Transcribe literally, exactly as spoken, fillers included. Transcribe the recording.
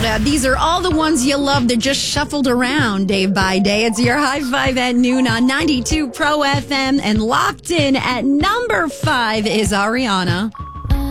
Uh, these are all the ones you love. They're just shuffled around day by day. It's your High Five at noon on ninety-two Pro F M. And locked in at number five is Ariana.